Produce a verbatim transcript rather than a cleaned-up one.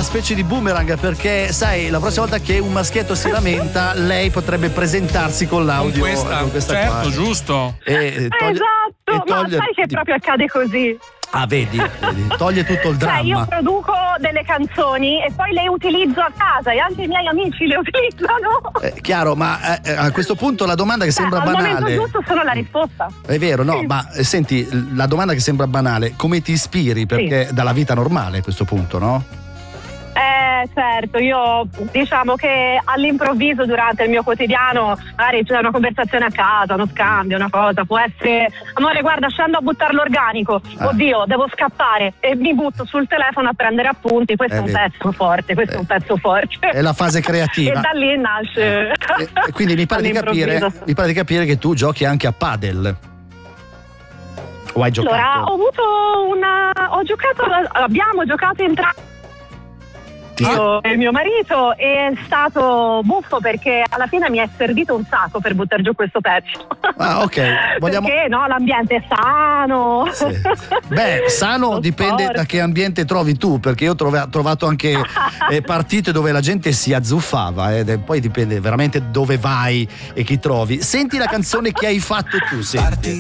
una specie di boomerang, perché sai, la prossima volta che un maschietto si lamenta, lei potrebbe presentarsi con l'audio. Con questa, con questa certo, qua. giusto. E, toglie, Esatto, e ma toglie- sai che proprio accade così? Ah, vedi, vedi, toglie tutto il Cioè, io dramma. produco delle canzoni e poi le utilizzo a casa e anche i miei amici le utilizzano. Eh, chiaro, ma eh, a questo punto la domanda che Cioè, sembra al banale. momento giusto sono la risposta. È vero, no, ma eh, senti, la domanda che sembra banale, come ti ispiri? Perché dalla vita normale a questo punto, no? Eh certo, io diciamo che all'improvviso durante il mio quotidiano magari c'è una conversazione a casa, uno scambio, una cosa, può essere amore guarda scendo a buttare l'organico, Ah. oddio devo scappare e mi butto sul telefono a prendere appunti, questo Eh, è un vedi. pezzo forte, questo Eh, è un pezzo forte. È la fase creativa. E da lì nasce. E, e quindi mi pare, di capire, all'improvviso. mi pare di capire che tu giochi anche a padel. O hai giocato? Allora, ho avuto una. Ho giocato, abbiamo giocato entrambi. Ti- Io e il mio marito, è stato buffo perché alla fine mi è servito un sacco per buttare giù questo pezzo. Ah, ok. Vogliamo- Perché no, l'ambiente è sano. Sì. Beh, sano Lo dipende sport. da che ambiente trovi tu, perché io ho trova- trovato anche eh, partite dove la gente si azzuffava, ed è- poi dipende veramente dove vai e chi trovi. Senti la canzone che hai fatto tu, senti.